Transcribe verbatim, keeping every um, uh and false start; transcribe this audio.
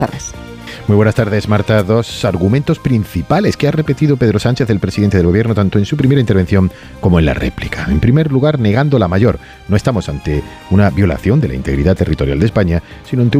tardes. Muy buenas tardes, Marta. Dos argumentos principales que ha repetido Pedro Sánchez, el presidente del Gobierno, tanto en su primera intervención como en la réplica. En primer lugar, negando la mayor. No estamos ante una violación de la integridad territorial de España, sino ante un